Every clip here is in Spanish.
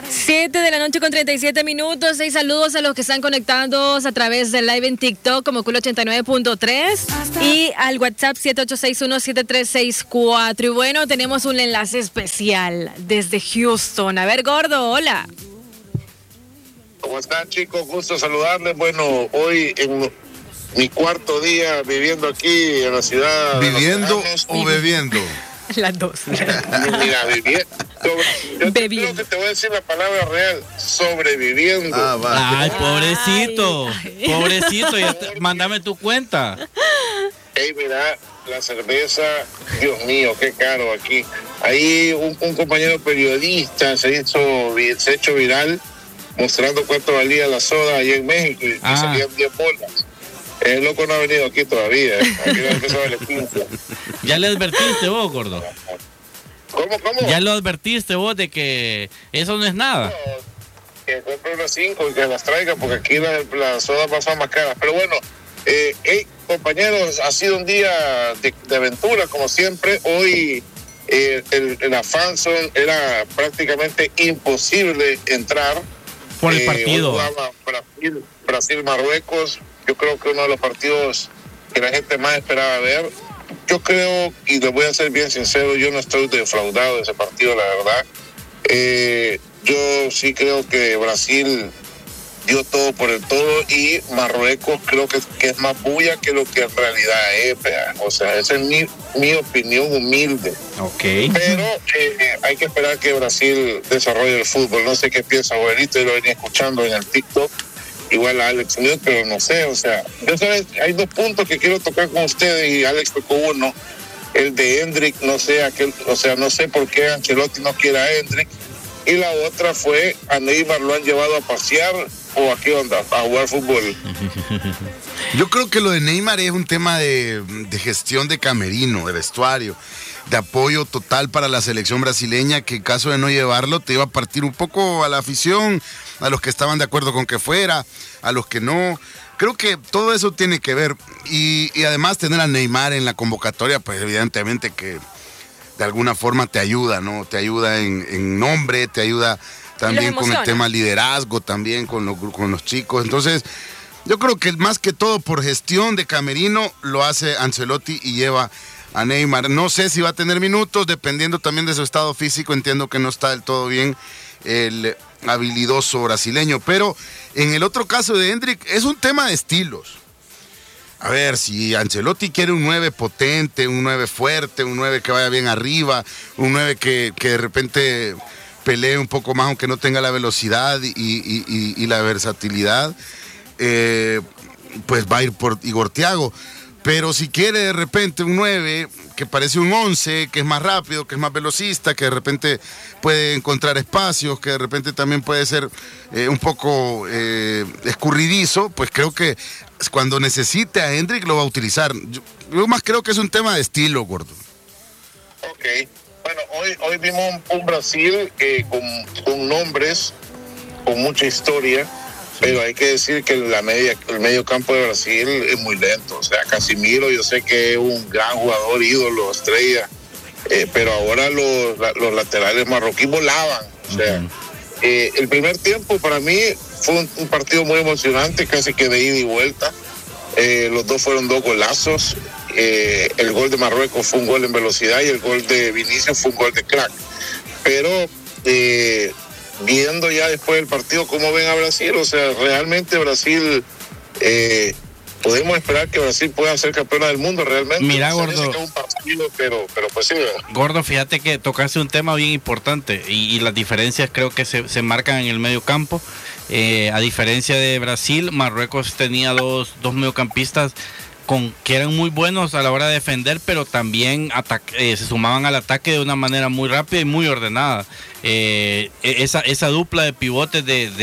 7:37 a.m. Saludos a los que están conectados a través del live en TikTok como Cool 89.3 y al WhatsApp 78617364. Y bueno, tenemos un enlace especial desde Houston. A ver, Gordo, hola. ¿Cómo están, chicos? Gusto saludarles. Bueno, hoy en mi cuarto día viviendo aquí en la ciudad. ¿Viviendo o bebiendo? Las dos. Mira, viviendo. Yo creo que te voy a decir la palabra real, sobreviviendo. Ay, pobrecito. Pobrecito, mándame tu cuenta. Hey, mira, la cerveza, Dios mío, qué caro aquí. Ahí un compañero periodista se ha hecho viral mostrando cuánto valía la soda allá en México y salían 10 bolas. El loco no ha venido aquí todavía. Aquí no empezó a valer 15. ¿Ya le advertiste vos, Gordo? ¿Cómo? ¿Ya lo advertiste vos de que eso no es nada? No, que compre unas 5 y que las traiga, porque aquí las sodas pasan más caras. Pero bueno, compañeros, ha sido un día de aventura, como siempre. Hoy en Afanson era prácticamente imposible entrar. Por el partido. Brasil-Marruecos. Yo creo que uno de los partidos que la gente más esperaba ver. Yo creo, y les voy a ser bien sincero, yo no estoy defraudado de ese partido, la verdad. Yo sí creo que Brasil dio todo por el todo y Marruecos creo que es más bulla que lo que en realidad es. O sea, esa es mi opinión humilde. Okay. Pero hay que esperar que Brasil desarrolle el fútbol. No sé qué piensa abuelito, yo lo venía escuchando en el TikTok. Igual a Alex Newt, pero no sé, o sea, hay 2 puntos que quiero tocar con ustedes y Alex tocó uno, el de Hendrik, no sé por qué Ancelotti no quiere a Hendrik, y la otra fue a Neymar lo han llevado a pasear o a qué onda, a jugar fútbol. Yo creo que lo de Neymar es un tema de gestión de camerino, de vestuario, de apoyo total para la selección brasileña, que en caso de no llevarlo te iba a partir un poco a la afición, a los que estaban de acuerdo con que fuera, a los que no. Creo que todo eso tiene que ver. Y además tener a Neymar en la convocatoria, pues evidentemente que de alguna forma te ayuda, ¿no? Te ayuda en nombre, te ayuda también con el tema liderazgo, también con los chicos. Entonces, yo creo que más que todo por gestión de camerino lo hace Ancelotti y lleva a Neymar. No sé si va a tener minutos, dependiendo también de su estado físico. Entiendo que no está del todo bien el habilidoso brasileño, pero en el otro caso de Hendrik es un tema de estilos. A ver, si Ancelotti quiere un 9 potente, un 9 fuerte, un 9 que vaya bien arriba, un 9 que de repente pelee un poco más aunque no tenga la velocidad y la versatilidad, pues va a ir por Igor Thiago. Pero si quiere de repente un 9 que parece un 11, que es más rápido, que es más velocista, que de repente puede encontrar espacios, que de repente también puede ser un poco escurridizo, pues creo que cuando necesite a Hendrik lo va a utilizar. Yo más creo que es un tema de estilo, Gordo. Ok. Bueno, hoy vimos un Brasil con nombres, con mucha historia. Pero hay que decir que el medio campo de Brasil es muy lento. O sea, Casemiro yo sé que es un gran jugador, ídolo, estrella, pero ahora los laterales marroquíes volaban. O sea, el primer tiempo para mí fue un partido muy emocionante, casi que de ida y vuelta. Los dos fueron 2 golazos. El gol de Marruecos fue un gol en velocidad y el gol de Vinicius fue un gol de crack. Pero viendo ya después del partido cómo ven a Brasil, o sea, realmente Brasil, podemos esperar que Brasil pueda ser campeona del mundo realmente. Mira, Gordo, un partido, pero pues sí, ¿verdad? Gordo, fíjate que tocaste un tema bien importante y las diferencias creo que se marcan en el medio campo. A diferencia de Brasil, Marruecos tenía dos mediocampistas que eran muy buenos a la hora de defender, pero también se sumaban al ataque de una manera muy rápida y muy ordenada. Esa dupla de pivotes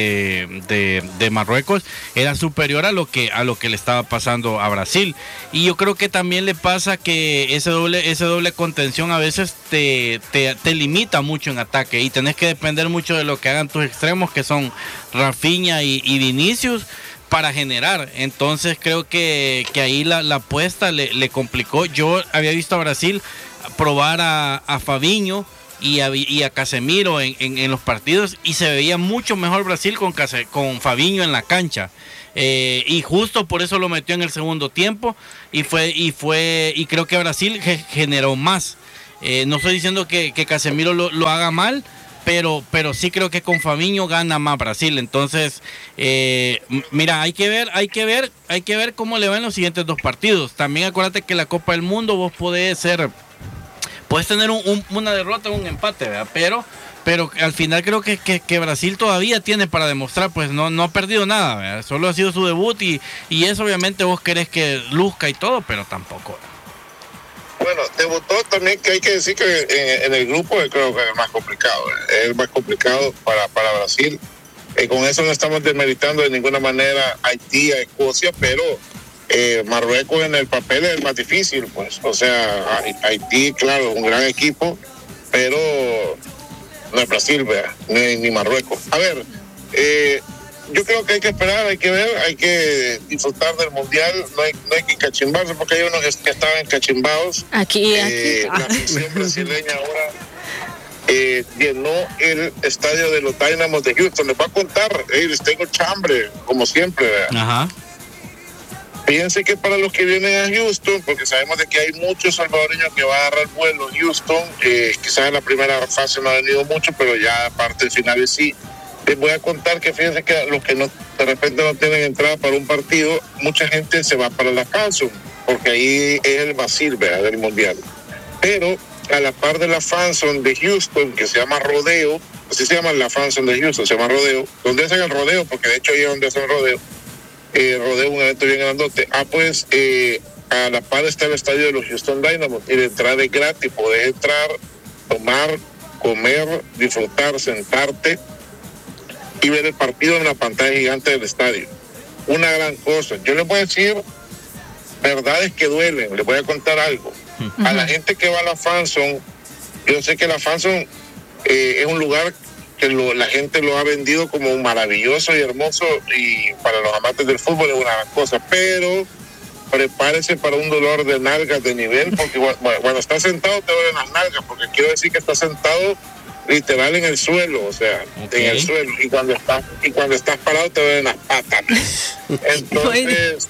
de Marruecos era superior a lo que le estaba pasando a Brasil. Y yo creo que también le pasa que ese doble contención a veces te limita mucho en ataque y tenés que depender mucho de lo que hagan tus extremos, que son Rafinha y Vinicius, para generar. Entonces creo que ahí la apuesta le complicó. Yo había visto a Brasil probar a Fabinho y a Casemiro en los partidos, y se veía mucho mejor Brasil con Fabinho en la cancha. Y justo por eso lo metió en el segundo tiempo y creo que Brasil generó más. No estoy diciendo que Casemiro lo haga mal, pero sí creo que con Fabinho gana más Brasil. Entonces, mira, hay que ver cómo le va en los siguientes 2 partidos. También acuérdate que la Copa del Mundo vos puedes tener una derrota o un empate, ¿verdad? Pero al final creo que Brasil todavía tiene para demostrar, pues no ha perdido nada, ¿verdad? Solo ha sido su debut y eso obviamente vos querés que luzca y todo, pero tampoco. Bueno, debutó también, que hay que decir que en el grupo creo que es el más complicado, es el más complicado para Brasil. Con eso no estamos desmeritando de ninguna manera a Haití, a Escocia, pero Marruecos en el papel es el más difícil, pues. O sea, Haití, claro, es un gran equipo, pero no es Brasil, ¿verdad? Ni Marruecos. A ver, yo creo que hay que esperar, hay que ver, hay que disfrutar del Mundial, no hay que cachimbarse, porque hay unos que estaban encachimbados. Aquí. La afición brasileña ahora llenó el estadio de los Dynamos de Houston. Les voy a contar, les tengo chambre, como siempre, ¿verdad? Ajá. Fíjense que para los que vienen a Houston, porque sabemos de que hay muchos salvadoreños que van a agarrar vuelo en Houston, quizás en la primera fase no ha venido mucho, pero ya aparte del final sí. Les voy a contar que fíjense que los que de repente no tienen entrada para un partido, mucha gente se va para la FanZone, porque ahí es el Brasil, ¿verdad?, del Mundial. Pero a la par de la FanZone de Houston, que se llama Rodeo, así se llama la FanZone de Houston, se llama Rodeo, donde hacen el rodeo, porque de hecho ahí es donde hacen el rodeo. Rodeo es un evento bien grandote. Pues a la par está el estadio de los Houston Dynamos y la entrada es gratis. Podés entrar, tomar, comer, disfrutar, sentarte y ver el partido en la pantalla gigante del estadio. Una gran cosa. Yo les voy a decir verdades que duelen. Les voy a contar algo. Uh-huh. A la gente que va a la FanZone, yo sé que la FanZone es un lugar que la gente lo ha vendido como maravilloso y hermoso, y para los amantes del fútbol es una cosa, pero prepárese para un dolor de nalgas de nivel, porque cuando estás sentado te duelen las nalgas, porque quiero decir que estás sentado literal en el suelo, o sea, okay, en el suelo, y cuando estás parado te duelen las patas. Entonces,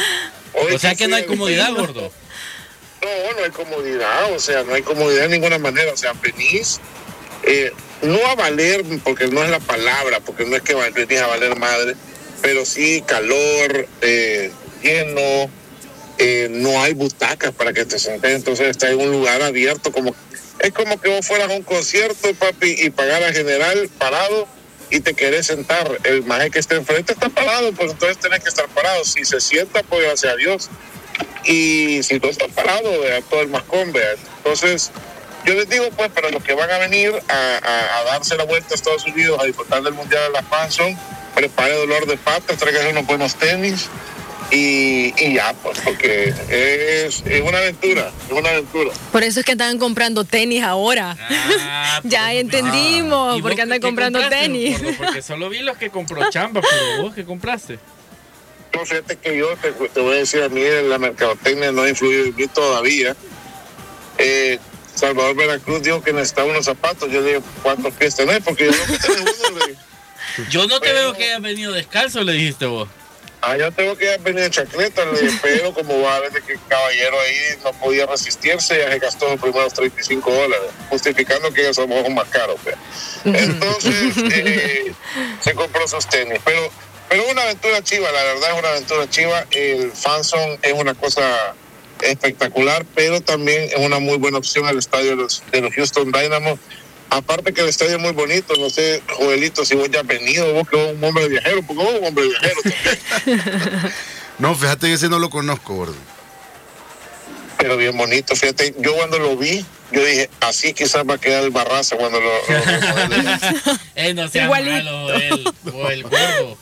o sea que no hay comodidad, gordo. No hay comodidad, o sea, no hay comodidad de ninguna manera, o sea, venís no a valer, porque no es la palabra, porque no es que venís a valer madre, pero sí calor, lleno, no hay butacas para que te sentes, entonces está en un lugar abierto, es como que vos fueras a un concierto, papi, y pagaras general parado y te querés sentar. El maje que esté enfrente está parado, pues entonces tenés que estar parado. Si se sienta, pues gracias a Dios. Y si no está parado, vea, todo el mascón, vea. Entonces, yo les digo, pues, para los que van a venir a darse la vuelta a Estados Unidos, a disfrutar del Mundial de la FanZone, prepare dolor de patas, tráigase unos buenos tenis y ya, pues, porque es una aventura, Por eso es que andan comprando tenis ahora. Ya entendimos por qué andan comprando tenis. Porque solo vi los que compró Chamba, pero vos, ¿qué compraste? No, fíjate que yo te voy a decir, a mí la mercadotecnia no ha influido en mí todavía. Salvador Veracruz dijo que necesitaba unos zapatos. Yo le digo, ¿cuántos pies tenés? Porque yo no tengo uno. Yo no te veo que hayas venido descalzo, le dijiste vos. Yo tengo que haber venido en chancleta, pero como va a ver de que el caballero ahí no podía resistirse, ya se gastó los primeros $35, justificando que ellos somos más caros. Entonces, se compró sus tenis. Pero una aventura chiva, la verdad es una aventura chiva. El FanZone es una cosa espectacular, pero también es una muy buena opción el estadio de los Houston Dynamos. Aparte que el estadio es muy bonito, no sé, Joelito, si vos ya has venido, vos que sos un hombre viajero, porque vos sos un hombre viajero también. No, fíjate que ese no lo conozco, gordo. Pero bien bonito, fíjate, yo cuando lo vi, yo dije, así quizás va a quedar el Barraza cuando lo no sea malo, el gordo.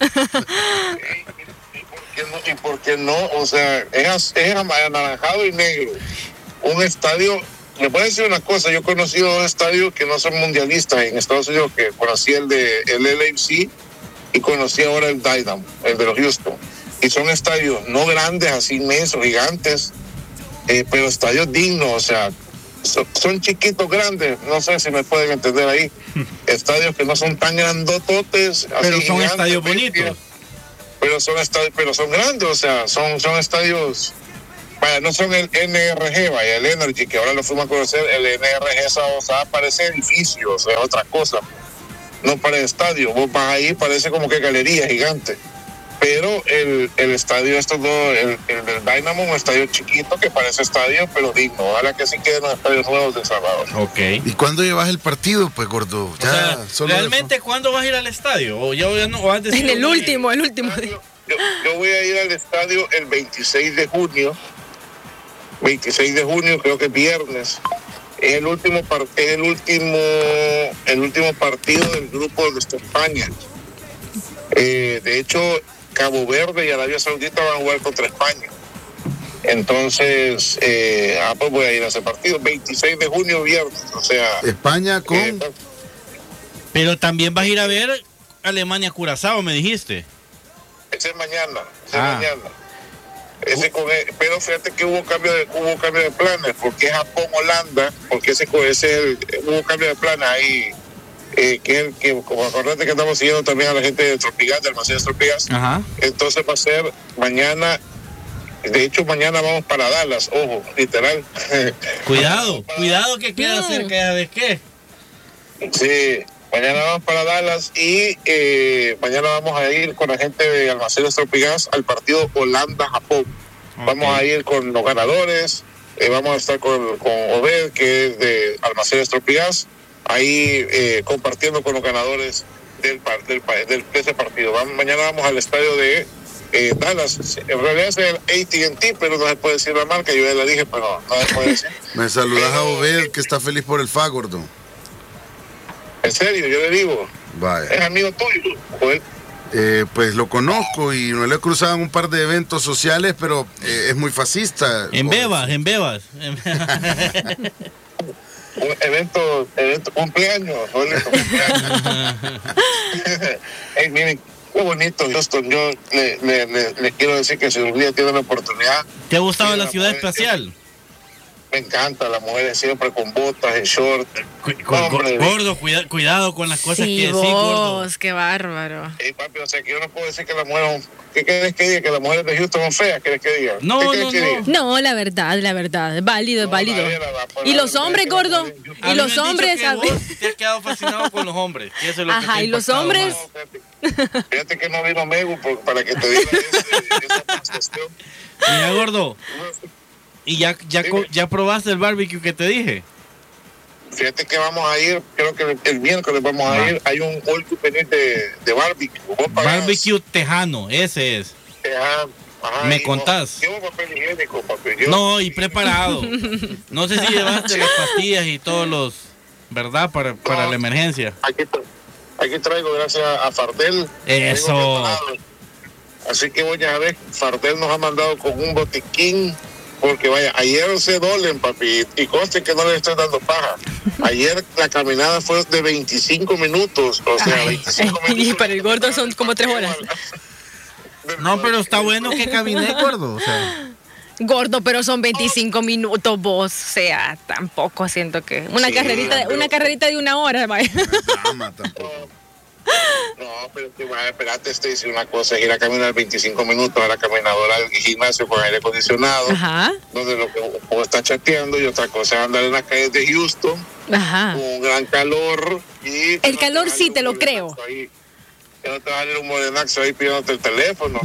¿Y por qué no? O sea, es anaranjado y negro. Un estadio, les voy a decir una cosa, yo he conocido dos estadios que no son mundialistas en Estados Unidos, que conocí el LAFC y conocí ahora el Dynamo, el de los Houston. Y son estadios no grandes, así inmensos, gigantes, pero estadios dignos, o sea, son chiquitos, grandes, no sé si me pueden entender ahí. Estadios que no son tan grandototes. Pero así son gigantes, estadios bestias, bonitos. pero son grandes, o sea, son estadios. Vaya, no son el NRG, vaya, el Energy, que ahora lo fuimos a conocer. El NRG, o sea, parece edificio, o sea, otra cosa. No parece estadio. Vos vas ahí, parece como que galería gigante. Pero el estadio, estos dos, el del Dynamo, un estadio chiquito que parece estadio, pero digno. Ojalá que sí queden los estadios nuevos de El Salvador. Ok. ¿Y cuándo llevas el partido, pues, gordo? O sea, ¿realmente cuándo vas a ir al estadio? ¿O ya no? ¿O antes En el último día. Yo voy a ir al estadio el 26 de junio. 26 de junio, creo que es viernes. Es el último partido del grupo de España. De hecho, Cabo Verde y Arabia Saudita van a jugar contra España. Entonces, pues voy a ir a ese partido. 26 de junio, viernes. O sea, España con... Pero también vas a ir a ver Alemania-Curazao, me dijiste. Ese es mañana. Pero fíjate que hubo cambio de planes, porque Japón-Holanda, porque hubo cambio de planes ahí, como acordate que estamos siguiendo también a la gente de Tropigas, del almacén de Tropigas. Ajá. Entonces va a ser mañana. De hecho, mañana vamos para Dallas, ojo, literal. Cuidado que queda cerca de qué. Sí, mañana vamos para Dallas y mañana vamos a ir con la gente de Almacenes Tropigas al partido Holanda-Japón. Okay. Vamos a ir con los ganadores, vamos a estar con Obed, que es de Almacenes Tropigas, ahí compartiendo con los ganadores de ese partido. Mañana vamos al estadio de Dallas. En realidad es el AT&T, pero no se puede decir la marca, yo ya la dije, pero no se puede decir. Me saludas a Obed, que está feliz por el FA, gordo. En serio, yo le digo. Vaya. Es amigo tuyo, Joel. Pues lo conozco y me lo he cruzado en un par de eventos sociales, pero es muy fascista. En Bebas. Evento cumpleaños, Joel. Hey, miren, qué bonito, Houston. Yo le quiero decir que si un día tiene la oportunidad. ¿Te ha gustado la ciudad espacial? Me encanta, las mujeres siempre con botas, en short. Gordo, cuidado con las cosas que decís, gordo. Qué bárbaro. Hey, papi, o sea que yo no puedo decir que las mujeres... ¿Qué querés que diga? ¿Que las mujeres de Houston son feas? ¿Querés que diga? No, la verdad. Válido. Y los hombres, gordo. Y los hombres... Vos te has quedado fascinado con los hombres. Eso es lo ajá, y los hombres... Fíjate que no vino Megu para que te diga esa cuestión. Mira, gordo. ¿Y ya probaste el barbecue que te dije? Fíjate que vamos a ir, creo que el miércoles vamos a ir. Hay un all you can eat de barbecue. Barbecue tejano, ese es. Tejano. Ajá, ¿me contás? Llevo papel higiénico, papi. No, y preparado. No sé si llevaste las pastillas y todos los... ¿Verdad? Para la emergencia. Aquí traigo, gracias a Fardel. Eso. Así que voy a ver, Fardel nos ha mandado con un botiquín. Porque vaya, ayer se dolen, papi, y conste que no le estoy dando paja. Ayer la caminada fue de 25 minutos, o sea, 25 minutos. Y para el gordo son como 3 horas. No, pero está bueno que caminé, gordo, o sea. Gordo, pero son 25 minutos vos, o sea, tampoco siento que... Una carrerita de 1 hora, vaya. No, tampoco. No, pero espérate, Stacy, una cosa es ir a caminar 25 minutos a la caminadora al gimnasio con aire acondicionado, donde lo que vos estás chateando, y otra cosa es andar en las calles de Houston, con un gran calor. Y el calor sí te lo creo. Ahí, que no te va a salir un morenaxo ahí pidiéndote el teléfono.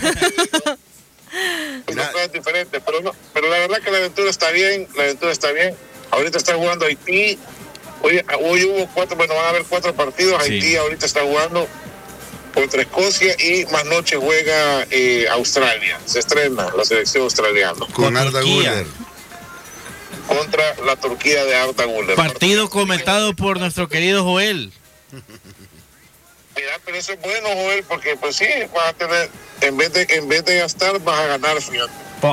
Son cosas diferentes, pero la verdad que la aventura está bien, Ahorita está jugando Haití. Hoy hubo 4, van a haber 4 partidos. Sí. Haití ahorita está jugando contra Escocia y más noche juega Australia. Se estrena la selección australiana. Con Arda Güler. Contra la Turquía de Arda Güler. Partido comentado por nuestro querido Joel. Mira, pero eso es bueno, Joel, porque pues sí, vas a tener, en vez de gastar, vas a ganar, fíjate.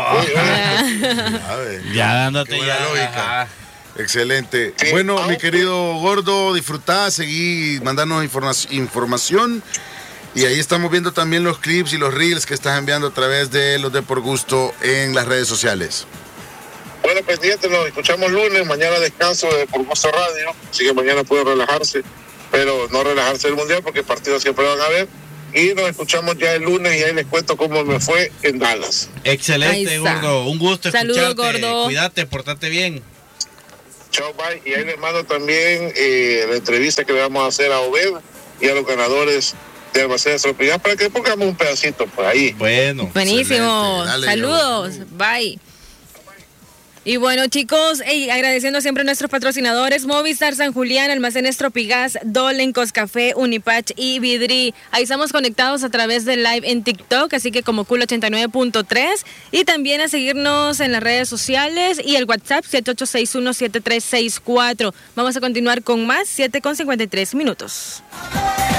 Ya dándote ya lógica. Excelente. Sí, bueno, mi querido gordo, disfrutá, seguí mandándonos información. Y ahí estamos viendo también los clips y los reels que estás enviando a través de los de Por Gusto en las redes sociales. Bueno, pendientes, nos escuchamos lunes, mañana descanso de Por Gusto Radio, así que mañana pueden relajarse, pero no relajarse del Mundial porque partidos siempre van a haber. Y nos escuchamos ya el lunes y ahí les cuento cómo me fue en Dallas. Excelente, Gordo. Un gusto Saludos, escucharte. Gordo. Cuídate, portate bien. Chao, bye. Y ahí les mando también la entrevista que le vamos a hacer a Obed y a los ganadores de Almacenes Tropical para que pongamos un pedacito por ahí. Bueno. Buenísimo. Dale, Saludos. Bye. Y bueno, chicos, agradeciendo siempre a nuestros patrocinadores, Movistar San Julián, Almacenes Tropigas, Dolen, Coscafé, Unipach y Vidri. Ahí estamos conectados a través del live en TikTok, así que como Cool 89.3, y también a seguirnos en las redes sociales y el WhatsApp 78617364. Vamos a continuar con más, 7:53 minutos.